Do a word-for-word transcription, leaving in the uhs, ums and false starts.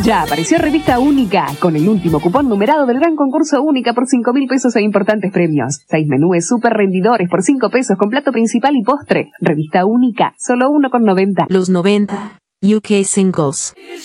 Ya apareció Revista Única, con el último cupón numerado del gran concurso Única por cinco mil pesos e importantes premios. Seis menúes super rendidores por cinco pesos con plato principal y postre. Revista Única, solo uno con noventa. Los noventa, U K Singles.